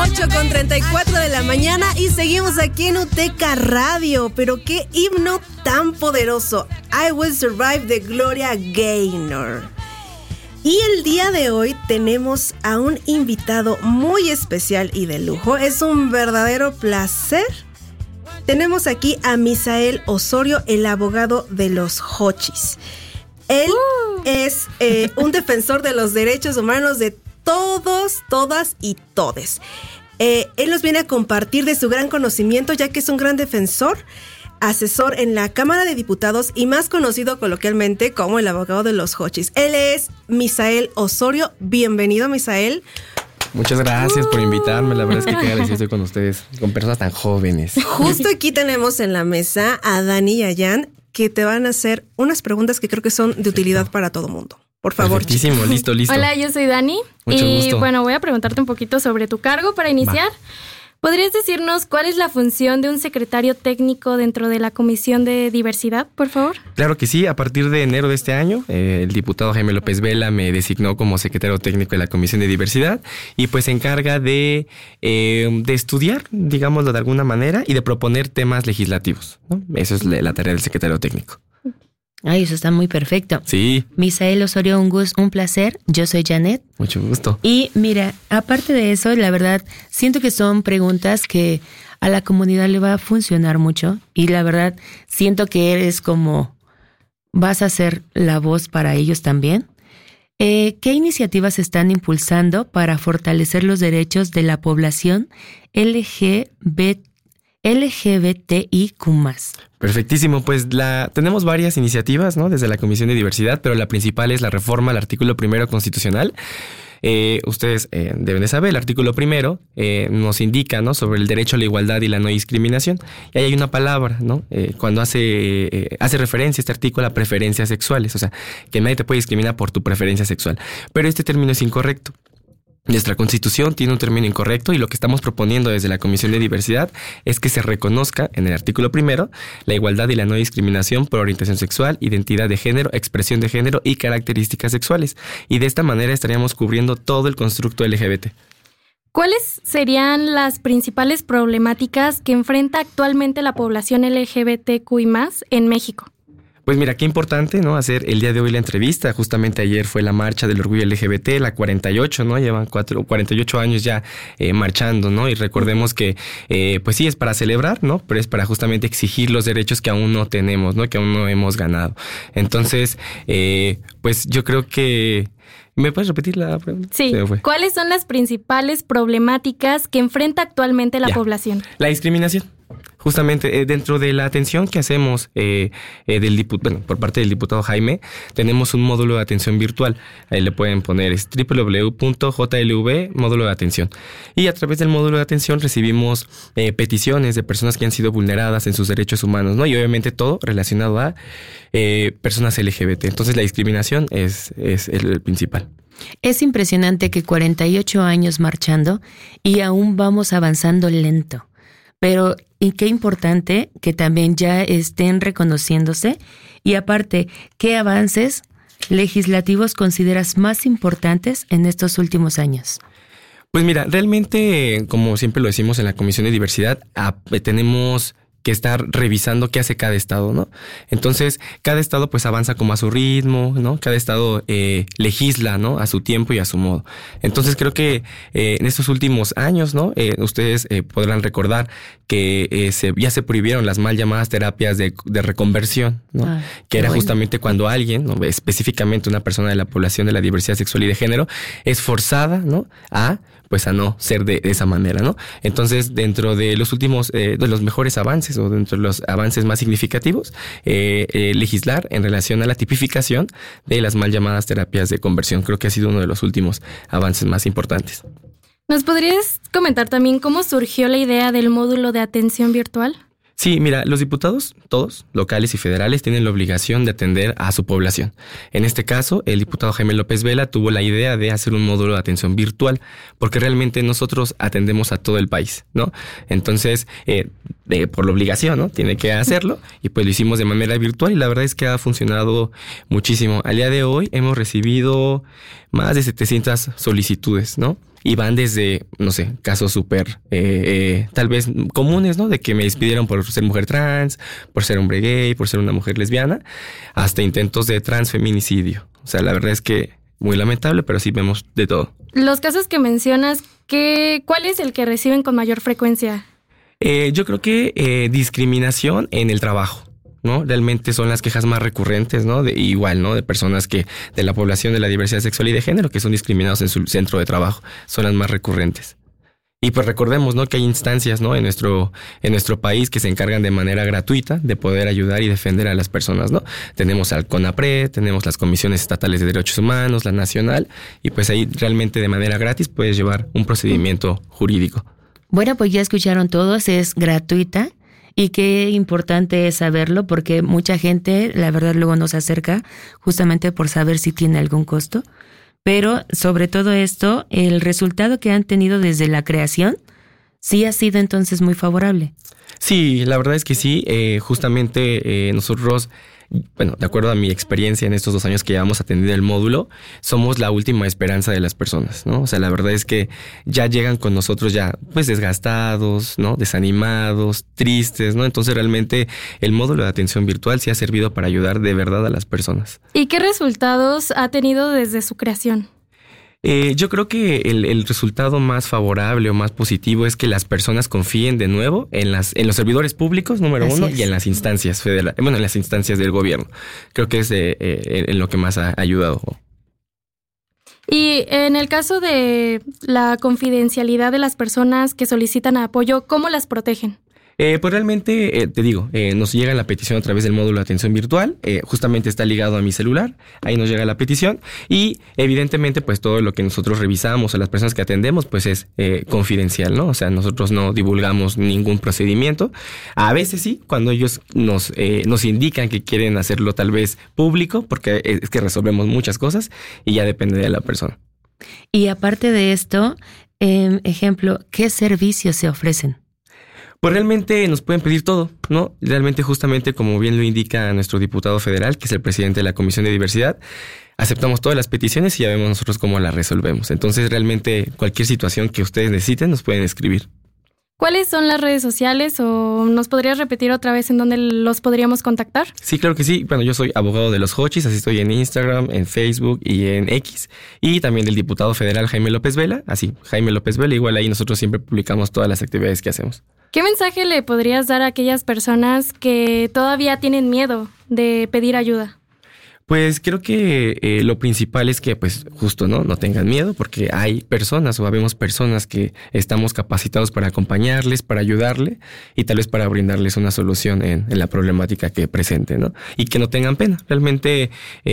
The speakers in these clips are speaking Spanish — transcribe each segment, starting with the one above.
8:34 de la mañana y seguimos aquí en UTECA Radio. Pero qué himno tan poderoso. I Will Survive de Gloria Gaynor. Y el día de hoy tenemos a un invitado muy especial y de lujo. Es un verdadero placer. Tenemos aquí a Misael Osorio, el abogado de los Hochis. Él es un defensor de los derechos humanos de todos, todas y todes. Él nos viene a compartir de su gran conocimiento, ya que es un gran defensor, asesor en la Cámara de Diputados y más conocido coloquialmente como el abogado de los Hochis. Él es Misael Osorio. Bienvenido, Misael. Muchas gracias por invitarme. La verdad es que qué agradecido estoy con ustedes, con personas tan jóvenes. Justo aquí tenemos en la mesa a Dani y a Jan, que te van a hacer unas preguntas que creo que son de utilidad para todo mundo. Por favor. Perfectísimo, listo. Hola, yo soy Dani. Mucho gusto. Bueno, voy a preguntarte un poquito sobre tu cargo para iniciar. ¿Podrías decirnos cuál es la función de un secretario técnico dentro de la Comisión de Diversidad, por favor? Claro que sí. A partir de enero de este año, el diputado Jaime López Vela me designó como secretario técnico de la Comisión de Diversidad y pues se encarga de estudiar, digámoslo de alguna manera, y de proponer temas legislativos, ¿no? Eso es la tarea del secretario técnico. Ay, eso está muy perfecto. Sí. Misael Osorio, un placer. Yo soy Janet. Mucho gusto. Y mira, aparte de eso, la verdad, siento que son preguntas que a la comunidad le va a funcionar mucho. Y la verdad, siento que eres como, vas a ser la voz para ellos también. ¿Qué iniciativas están impulsando para fortalecer los derechos de la población LGBTIQ+? Perfectísimo, pues tenemos varias iniciativas, ¿no? Desde la Comisión de Diversidad, pero la principal es la reforma al artículo 1 constitucional. Ustedes deben de saber, el artículo 1 nos indica, ¿no?, sobre el derecho a la igualdad y la no discriminación. Y ahí hay una palabra, ¿no? Cuando hace referencia este artículo a preferencias sexuales, o sea, que nadie te puede discriminar por tu preferencia sexual. Pero este término es incorrecto. Nuestra Constitución tiene un término incorrecto y lo que estamos proponiendo desde la Comisión de Diversidad es que se reconozca en el artículo 1 la igualdad y la no discriminación por orientación sexual, identidad de género, expresión de género y características sexuales. Y de esta manera estaríamos cubriendo todo el constructo LGBT. ¿Cuáles serían las principales problemáticas que enfrenta actualmente la población LGBTQI+ en México? Pues mira, qué importante, ¿no?, hacer el día de hoy la entrevista. Justamente ayer fue la marcha del orgullo LGBT, la 48, ¿no? Llevan 48 años ya marchando, ¿no? Y recordemos que, pues sí, es para celebrar, ¿no? Pero es para justamente exigir los derechos que aún no tenemos, ¿no? Que aún no hemos ganado. Entonces, pues yo creo que... ¿Me puedes repetir la pregunta? Sí. ¿Cuáles son las principales problemáticas que enfrenta actualmente la población? La discriminación. Justamente dentro de la atención que hacemos por parte del diputado Jaime, tenemos un módulo de atención virtual. Ahí le pueden poner www.jlv módulo de atención. Y a través del módulo de atención recibimos peticiones de personas que han sido vulneradas en sus derechos humanos, ¿no? Y obviamente todo relacionado a personas LGBT. Entonces la discriminación es el principal. Es impresionante que 48 años marchando y aún vamos avanzando lento. Pero, y qué importante que también ya estén reconociéndose. Y aparte, ¿qué avances legislativos consideras más importantes en estos últimos años? Pues mira, realmente, como siempre lo decimos en la Comisión de Diversidad, tenemos que estar revisando qué hace cada estado, ¿no? Entonces, cada estado pues avanza como a su ritmo, ¿no? Cada estado legisla, ¿no?, a su tiempo y a su modo. Entonces, creo que en estos últimos años, ¿no?, ustedes podrán recordar que ya se prohibieron las mal llamadas terapias de reconversión, ¿no? Que era justamente cuando alguien, ¿no?, específicamente una persona de la población de la diversidad sexual y de género, es forzada, ¿no?, a no ser de esa manera, ¿no? Entonces, dentro de los últimos, de los mejores avances o dentro de los avances más significativos, legislar en relación a la tipificación de las mal llamadas terapias de conversión. Creo que ha sido uno de los últimos avances más importantes. ¿Nos podrías comentar también cómo surgió la idea del módulo de atención virtual? Sí, mira, los diputados, todos, locales y federales, tienen la obligación de atender a su población. En este caso, el diputado Jaime López Vela tuvo la idea de hacer un módulo de atención virtual, porque realmente nosotros atendemos a todo el país, ¿no? Entonces, por la obligación, ¿no?, tiene que hacerlo, y pues lo hicimos de manera virtual, y la verdad es que ha funcionado muchísimo. Al día de hoy hemos recibido más de 700 solicitudes, ¿no? Y van desde, no sé, casos súper, tal vez comunes, ¿no? De que me despidieron por ser mujer trans, por ser hombre gay, por ser una mujer lesbiana, hasta intentos de transfeminicidio. O sea, la verdad es que muy lamentable, pero sí vemos de todo. Los casos que mencionas, ¿cuál es el que reciben con mayor frecuencia? Yo creo que discriminación en el trabajo, ¿no? Realmente son las quejas más recurrentes, ¿no? Igual, ¿no? De personas de la población de la diversidad sexual y de género que son discriminados en su centro de trabajo. Son las más recurrentes. Y pues recordemos, ¿no? Que hay instancias, ¿no? En nuestro país que se encargan de manera gratuita de poder ayudar y defender a las personas, ¿no? Tenemos al CONAPRED, tenemos las comisiones estatales de derechos humanos, la nacional, y pues ahí realmente de manera gratis puedes llevar un procedimiento jurídico. Bueno, pues ya escucharon todos, es gratuita y qué importante es saberlo porque mucha gente, la verdad, luego nos acerca justamente por saber si tiene algún costo. Pero sobre todo esto, el resultado que han tenido desde la creación sí ha sido entonces muy favorable. Sí, la verdad es que sí. Justamente nosotros, bueno, de acuerdo a mi experiencia en estos 2 años que llevamos atendiendo el módulo, somos la última esperanza de las personas, ¿no? O sea, la verdad es que ya llegan con nosotros ya pues desgastados, ¿no? Desanimados, tristes, ¿no? Entonces realmente el módulo de atención virtual sí ha servido para ayudar de verdad a las personas. ¿Y qué resultados ha tenido desde su creación? Yo creo que el resultado más favorable o más positivo es que las personas confíen de nuevo en los servidores públicos, número uno, y en las instancias federales, en las instancias del gobierno. Creo que es en lo que más ha ayudado. Y en el caso de la confidencialidad de las personas que solicitan apoyo, ¿cómo las protegen? Pues realmente, te digo, nos llega la petición a través del módulo de atención virtual, justamente está ligado a mi celular, ahí nos llega la petición y evidentemente pues todo lo que nosotros revisamos a las personas que atendemos pues es confidencial, ¿no? O sea, nosotros no divulgamos ningún procedimiento, a veces sí, cuando ellos nos indican que quieren hacerlo tal vez público, porque es que resolvemos muchas cosas y ya depende de la persona. Y aparte de esto, ejemplo, ¿qué servicios se ofrecen? Pues realmente nos pueden pedir todo, ¿no? Realmente justamente como bien lo indica nuestro diputado federal, que es el presidente de la Comisión de Diversidad, aceptamos todas las peticiones y ya vemos nosotros cómo las resolvemos. Entonces realmente cualquier situación que ustedes necesiten nos pueden escribir. ¿Cuáles son las redes sociales o nos podrías repetir otra vez en dónde los podríamos contactar? Sí, claro que sí. Bueno, yo soy abogado de los Hochis, así estoy en Instagram, en Facebook y en X. Y también del diputado federal Jaime López Vela, así, Jaime López Vela. Igual ahí nosotros siempre publicamos todas las actividades que hacemos. ¿Qué mensaje le podrías dar a aquellas personas que todavía tienen miedo de pedir ayuda? Pues creo que lo principal es que pues justo no tengan miedo porque hay personas o habemos personas que estamos capacitados para acompañarles, para ayudarle y tal vez para brindarles una solución en la problemática que presenten, ¿no? Y que no tengan pena. Realmente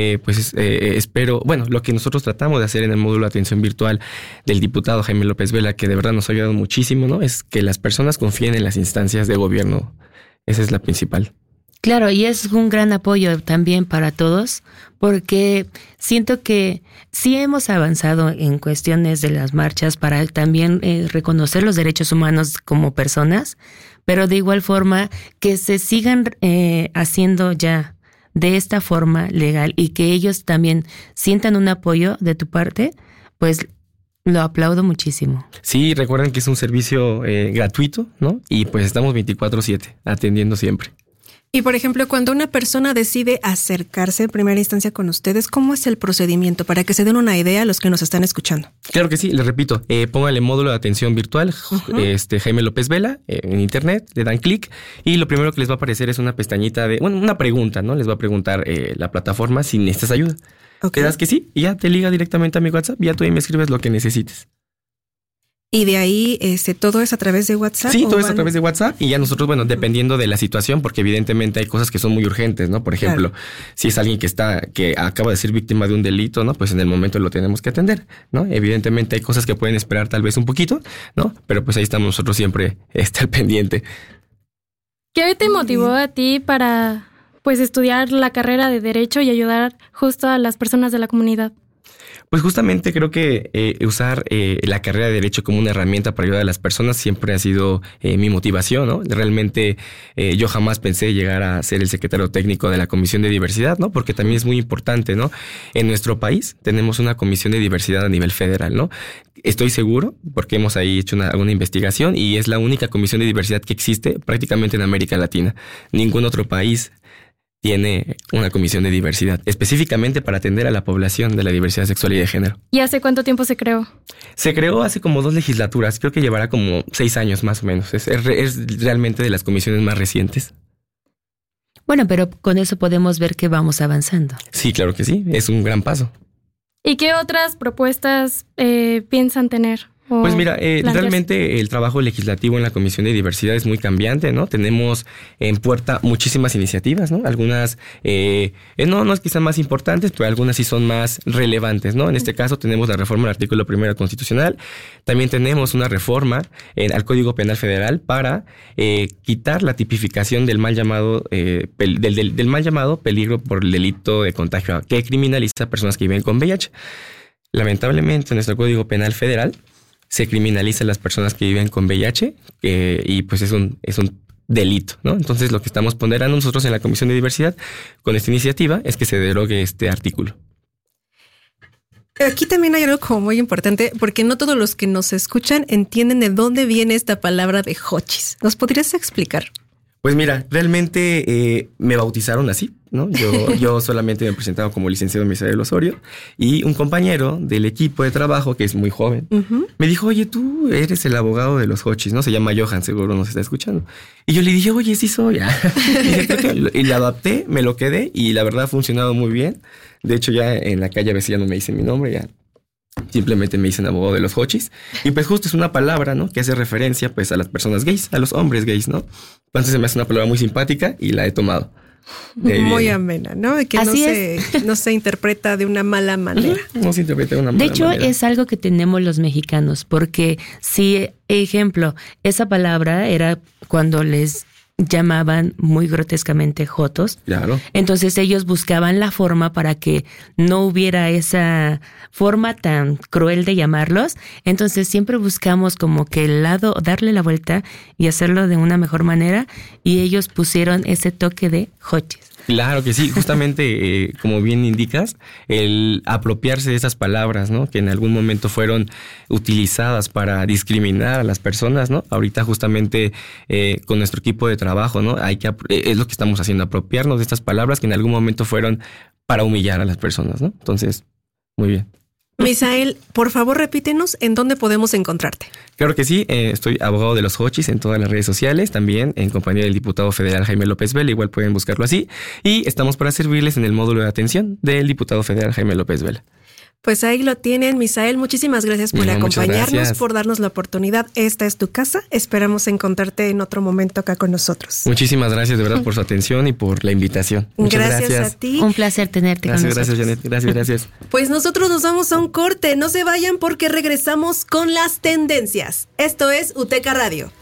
espero, bueno, lo que nosotros tratamos de hacer en el módulo de atención virtual del diputado Jaime López Vela, que de verdad nos ha ayudado muchísimo, ¿no? Es que las personas confíen en las instancias de gobierno. Esa es la principal. Claro, y es un gran apoyo también para todos, porque siento que sí hemos avanzado en cuestiones de las marchas para también reconocer los derechos humanos como personas, pero de igual forma que se sigan haciendo ya de esta forma legal y que ellos también sientan un apoyo de tu parte, pues lo aplaudo muchísimo. Sí, recuerden que es un servicio gratuito, ¿no? Y pues estamos 24/7 atendiendo siempre. Y por ejemplo, cuando una persona decide acercarse en primera instancia con ustedes, ¿cómo es el procedimiento? Para que se den una idea a los que nos están escuchando. Claro que sí, les repito, póngale módulo de atención virtual, Jaime López Vela, en internet, le dan clic y lo primero que les va a aparecer es una pestañita una pregunta, ¿no? Les va a preguntar la plataforma si necesitas ayuda. Okay. Te das que sí y ya te liga directamente a mi WhatsApp y ya tú ahí me escribes lo que necesites. Y de ahí, todo es a través de WhatsApp. Sí, todo es a través de WhatsApp y ya nosotros, bueno, dependiendo de la situación, porque evidentemente hay cosas que son muy urgentes, ¿no? Por ejemplo, si es alguien que acaba de ser víctima de un delito, ¿no? Pues en el momento lo tenemos que atender, ¿no? Evidentemente hay cosas que pueden esperar tal vez un poquito, ¿no? Pero pues ahí estamos nosotros siempre al pendiente. ¿Qué te motivó a ti para, pues, estudiar la carrera de Derecho y ayudar justo a las personas de la comunidad? Pues justamente creo que usar la carrera de Derecho como una herramienta para ayudar a las personas siempre ha sido mi motivación, ¿no? Realmente yo jamás pensé llegar a ser el secretario técnico de la Comisión de Diversidad, ¿no? Porque también es muy importante, ¿no? En nuestro país tenemos una Comisión de Diversidad a nivel federal, ¿no? Estoy seguro, porque hemos ahí hecho una investigación y es la única Comisión de Diversidad que existe prácticamente en América Latina. Ningún otro país tiene una comisión de diversidad, específicamente para atender a la población de la diversidad sexual y de género. ¿Y hace cuánto tiempo se creó? Se creó hace como 2 legislaturas, creo que llevará como 6 años más o menos. Es realmente de las comisiones más recientes. Bueno, pero con eso podemos ver que vamos avanzando. Sí, claro que sí, es un gran paso. ¿Y qué otras propuestas piensan tener? Pues mira, realmente el trabajo legislativo en la Comisión de Diversidad es muy cambiante, ¿no? Tenemos en puerta muchísimas iniciativas, ¿no? Algunas no es quizás más importantes, pero algunas sí son más relevantes, ¿no? En este caso tenemos la reforma del artículo 1 constitucional. También tenemos una reforma al Código Penal Federal para quitar la tipificación del mal llamado del mal llamado peligro por el delito de contagio que criminaliza a personas que viven con VIH. Lamentablemente, en nuestro Código Penal Federal se criminaliza a las personas que viven con VIH y pues es un delito, ¿no? Entonces lo que estamos ponderando nosotros en la Comisión de Diversidad con esta iniciativa es que se derogue este artículo. Aquí también hay algo como muy importante porque no todos los que nos escuchan entienden de dónde viene esta palabra de hochis. ¿Nos podrías explicar? Pues mira, realmente me bautizaron así, ¿no? Yo solamente me presentaba como licenciado Misael Osorio y un compañero del equipo de trabajo, que es muy joven, me dijo, oye, tú eres el abogado de los hochis, ¿no? Se llama Johan, seguro nos está escuchando. Y yo le dije, oye, sí soy. Y le adapté, me lo quedé y la verdad ha funcionado muy bien. De hecho, ya en la calle a veces ya no me dicen mi nombre, ya simplemente me dicen abogado de los hochis. Y pues justo es una palabra, ¿no? Que hace referencia pues a las personas gays, a los hombres gays, ¿no? Entonces se me hace una palabra muy simpática y la he tomado. Muy amena, ¿no? Que no se interpreta de una mala manera. No se interpreta de una mala manera. De hecho, es algo que tenemos los mexicanos, porque si, ejemplo, esa palabra era cuando les llamaban muy grotescamente jotos. Claro. Entonces ellos buscaban la forma para que no hubiera esa forma tan cruel de llamarlos. Entonces siempre buscamos como que el lado, darle la vuelta y hacerlo de una mejor manera. Y ellos pusieron ese toque de hochis. Claro que sí, justamente como bien indicas, el apropiarse de esas palabras, ¿no? Que en algún momento fueron utilizadas para discriminar a las personas, ¿no? Ahorita justamente con nuestro equipo de trabajo, ¿no? Es lo que estamos haciendo, apropiarnos de estas palabras que en algún momento fueron para humillar a las personas, ¿no? Entonces, muy bien. Misael, por favor repítenos en dónde podemos encontrarte. Claro que sí, estoy abogado de los hochis en todas las redes sociales, también en compañía del diputado federal Jaime López Vela, igual pueden buscarlo así, y estamos para servirles en el módulo de atención del diputado federal Jaime López Vela. Pues ahí lo tienen, Misael. Muchísimas gracias por acompañarnos, gracias por darnos la oportunidad. Esta es tu casa. Esperamos encontrarte en otro momento acá con nosotros. Muchísimas gracias de verdad por su atención y por la invitación. Muchas gracias a ti. Un placer tenerte con nosotros. Gracias, Janet. Gracias. Pues nosotros nos vamos a un corte. No se vayan porque regresamos con las tendencias. Esto es UTECA Radio.